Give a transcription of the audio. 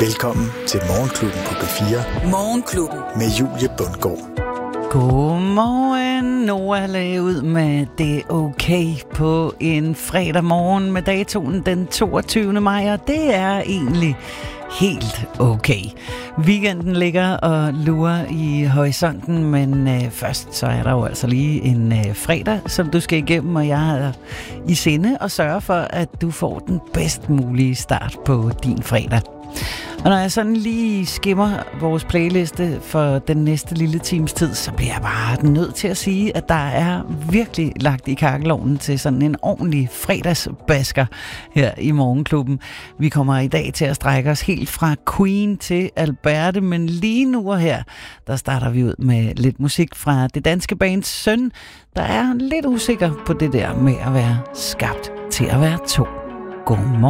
Velkommen til Morgenklubben på P4. Morgenklubben med Julie Bundgaard. Godmorgen. Noah lagde ud med Det Okay på en fredag morgen med datoen den 22. maj, og det er egentlig helt okay. Weekenden ligger og lurer i horisonten, men først så er der jo altså lige en fredag, som du skal igennem, og jeg har i sinde at sørge for, at du får den bedst mulige start på din fredag. Og når jeg sådan lige skimmer vores playliste for den næste lille times tid, så bliver jeg bare nødt til at sige, at der er virkelig lagt i kakkelovnen til sådan en ordentlig fredagsbasker her i Morgenklubben. Vi kommer i dag til at strække os helt fra Queen til Alberte, men lige nu og her, der starter vi ud med lidt musik fra det danske bands Søn, der er lidt usikker på det der med at være skabt til at være to. Godmorgen.